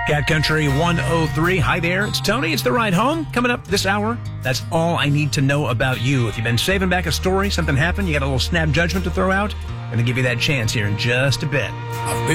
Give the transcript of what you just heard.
Cat Country 103. Hi there, it's Tony. It's The Ride Home. Coming up this hour, that's all I need to know about you. If you've been saving back a story, something happened, you got a little snap judgment to throw out, I'm going to give you that chance here in just a bit.